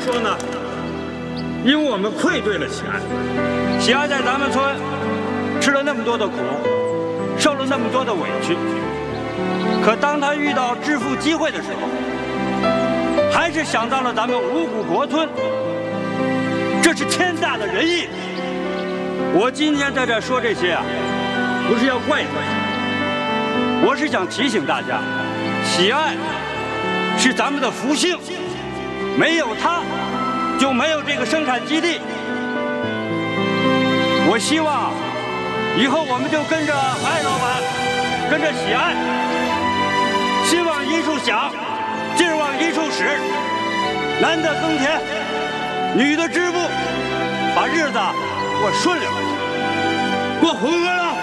说呢，因为我们愧对了喜爱。 喜爱在咱们村吃了那么多的苦，受了那么多的委屈，可当他遇到致富机会的时候，还是想到了咱们五谷国村，这是天大的仁义。我今天在这说这些啊，不是要怪他，我是想提醒大家，喜爱是咱们的福星，没有它就没有这个生产基地。我希望以后我们就跟着艾老板，跟着喜爱，心往一处想，劲往一处使，男的耕田，女的织布，把日子过顺溜，过红歌了。